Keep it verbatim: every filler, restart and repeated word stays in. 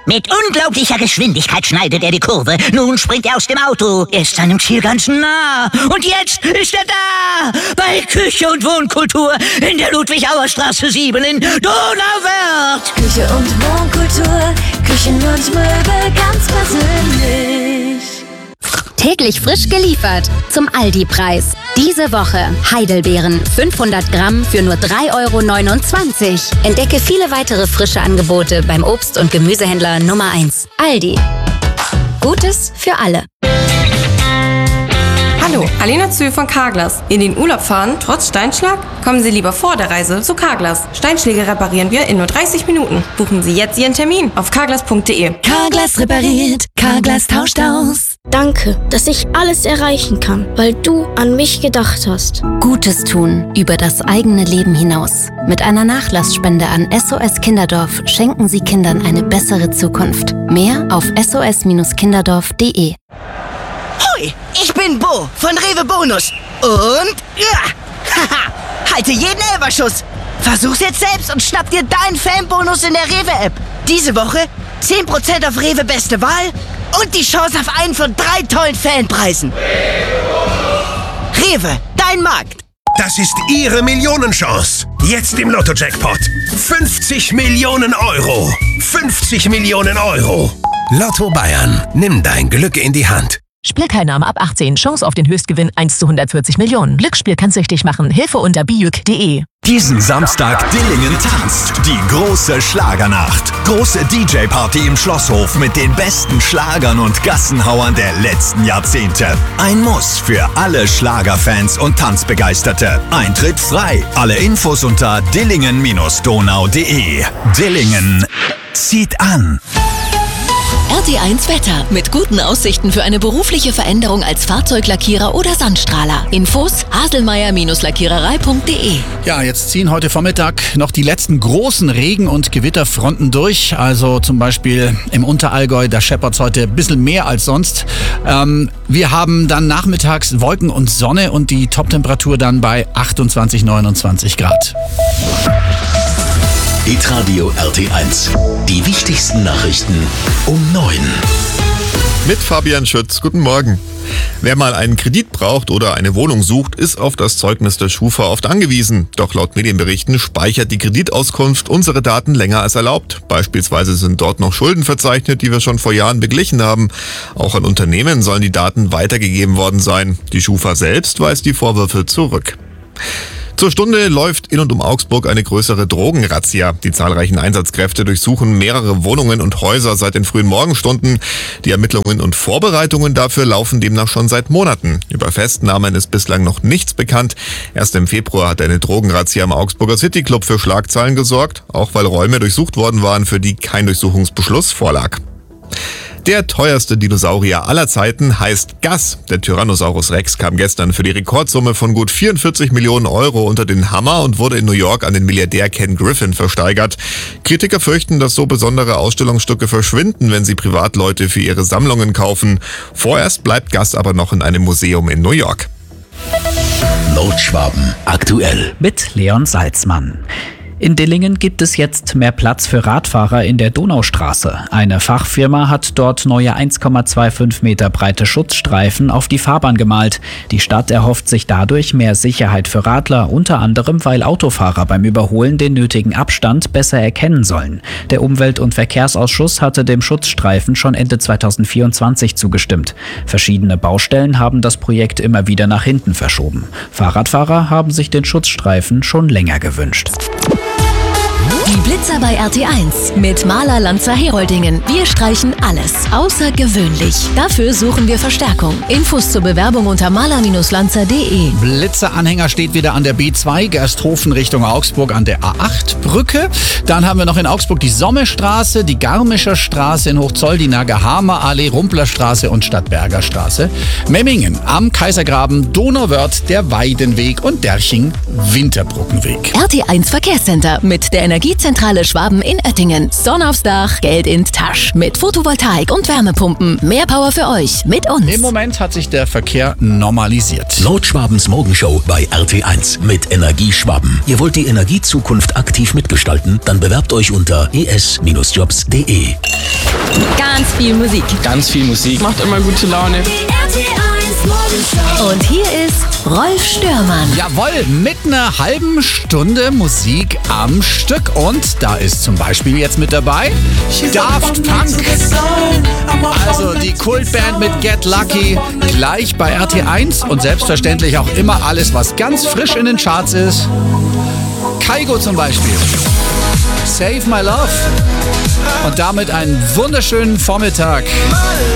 Mit unglaublicher Geschwindigkeit schneidet er die Kurve. Nun springt er aus dem Auto. Er ist seinem Ziel ganz nah. Und jetzt ist er da. Bei Küche und Wohnkultur in der Ludwig-Auer-Straße sieben in Donauwörth. Küche und Wohnkultur, Küchen und Möbel ganz persönlich. Täglich frisch geliefert zum Aldi-Preis. Diese Woche Heidelbeeren fünfhundert Gramm für nur drei Euro neunundzwanzig. Entdecke viele weitere frische Angebote beim Obst- und Gemüsehändler Nummer eins. Aldi. Gutes für alle. Hallo, Alena Zöhl von Carglass. In den Urlaub fahren, trotz Steinschlag? Kommen Sie lieber vor der Reise zu Carglass. Steinschläge reparieren wir in nur dreißig Minuten. Buchen Sie jetzt Ihren Termin auf carglass punkt de. Carglass repariert, Carglass tauscht aus. Danke, dass ich alles erreichen kann, weil du an mich gedacht hast. Gutes tun über das eigene Leben hinaus. Mit einer Nachlassspende an S O S Kinderdorf schenken Sie Kindern eine bessere Zukunft. Mehr auf s o s kinderdorf punkt de. Hoi, ich bin Bo von Rewe Bonus. Und ja, haha, halte jeden Elberschuss. Versuch's jetzt selbst und schnapp dir deinen Fanbonus in der Rewe-App. Diese Woche zehn Prozent auf Rewe Beste Wahl und die Chance auf einen von drei tollen Fanpreisen. Rewe, dein Markt. Das ist Ihre Millionenchance. Jetzt im Lotto-Jackpot. fünfzig Millionen Euro. fünfzig Millionen Euro. Lotto Bayern. Nimm dein Glück in die Hand. Spielteilnahme ab achtzehn. Chance auf den Höchstgewinn eins zu hundertvierzig Millionen. Glücksspiel kann süchtig machen. Hilfe unter bijuk punkt de. Diesen Samstag Dillingen tanzt. Die große Schlagernacht. Große D J-Party im Schlosshof mit den besten Schlagern und Gassenhauern der letzten Jahrzehnte. Ein Muss für alle Schlagerfans und Tanzbegeisterte. Eintritt frei. Alle Infos unter dillingen donau punkt de. Dillingen zieht an. R T eins Wetter. Mit guten Aussichten für eine berufliche Veränderung als Fahrzeuglackierer oder Sandstrahler. Infos haselmeier lackiererei punkt de. Ja, jetzt ziehen heute Vormittag noch die letzten großen Regen- und Gewitterfronten durch. Also zum Beispiel im Unterallgäu, da scheppert es heute ein bisschen mehr als sonst. Ähm, wir haben dann nachmittags Wolken und Sonne und die Toptemperatur dann bei achtundzwanzig, neunundzwanzig Grad. Hitradio R T eins. Die wichtigsten Nachrichten um neun. Mit Fabian Schütz. Guten Morgen. Wer mal einen Kredit braucht oder eine Wohnung sucht, ist auf das Zeugnis der Schufa oft angewiesen. Doch laut Medienberichten speichert die Kreditauskunft unsere Daten länger als erlaubt. Beispielsweise sind dort noch Schulden verzeichnet, die wir schon vor Jahren beglichen haben. Auch an Unternehmen sollen die Daten weitergegeben worden sein. Die Schufa selbst weist die Vorwürfe zurück. Zur Stunde läuft in und um Augsburg eine größere Drogenrazzia. Die zahlreichen Einsatzkräfte durchsuchen mehrere Wohnungen und Häuser seit den frühen Morgenstunden. Die Ermittlungen und Vorbereitungen dafür laufen demnach schon seit Monaten. Über Festnahmen ist bislang noch nichts bekannt. Erst im Februar hat eine Drogenrazzia im Augsburger Cityclub für Schlagzeilen gesorgt, auch weil Räume durchsucht worden waren, für die kein Durchsuchungsbeschluss vorlag. Der teuerste Dinosaurier aller Zeiten heißt Gus. Der Tyrannosaurus Rex kam gestern für die Rekordsumme von gut vierundvierzig Millionen Euro unter den Hammer und wurde in New York an den Milliardär Ken Griffin versteigert. Kritiker fürchten, dass so besondere Ausstellungsstücke verschwinden, wenn sie Privatleute für ihre Sammlungen kaufen. Vorerst bleibt Gus aber noch in einem Museum in New York. Nordschwaben aktuell. Mit Leon Salzmann. In Dillingen gibt es jetzt mehr Platz für Radfahrer in der Donaustraße. Eine Fachfirma hat dort neue eins Komma fünfundzwanzig Meter breite Schutzstreifen auf die Fahrbahn gemalt. Die Stadt erhofft sich dadurch mehr Sicherheit für Radler, unter anderem weil Autofahrer beim Überholen den nötigen Abstand besser erkennen sollen. Der Umwelt- und Verkehrsausschuss hatte dem Schutzstreifen schon Ende zweitausendvierundzwanzig zugestimmt. Verschiedene Baustellen haben das Projekt immer wieder nach hinten verschoben. Fahrradfahrer haben sich den Schutzstreifen schon länger gewünscht. Die Blitzer bei R T eins mit Maler Lanzer Heroldingen. Wir streichen alles außergewöhnlich. Dafür suchen wir Verstärkung. Infos zur Bewerbung unter maler lanzer punkt de. Blitzeranhänger steht wieder an der B zwei, Gersthofen Richtung Augsburg an der A acht Brücke. Dann haben wir noch in Augsburg die Sommestraße, die Garmischer Straße, in Hochzoll die Nagerhamer Allee, Rumplerstraße und Stadtberger Straße. Memmingen am Kaisergraben, Donauwörth, der Weidenweg und Derching Winterbrückenweg. R T eins Verkehrscenter mit der Energie Energiezentrale Schwaben in Oettingen. Sonne aufs Dach, Geld in die Tasche. Mit Photovoltaik und Wärmepumpen. Mehr Power für euch mit uns. Im Moment hat sich der Verkehr normalisiert. Laut Schwabens Morgenshow bei R T eins mit Energie Schwaben. Ihr wollt die Energiezukunft aktiv mitgestalten? Dann bewerbt euch unter e s Bindestrich jobs punkt d e. Ganz viel Musik. Ganz viel Musik. Macht immer gute Laune. Und hier ist Rolf Störmann. Jawohl, mit einer halben Stunde Musik am Stück. Und da ist zum Beispiel jetzt mit dabei Daft Punk. Also die Kultband mit Get Lucky. Gleich bei R T eins und selbstverständlich auch immer alles, was ganz frisch in den Charts ist. Kygo zum Beispiel. Save My Love. Und damit einen wunderschönen Vormittag.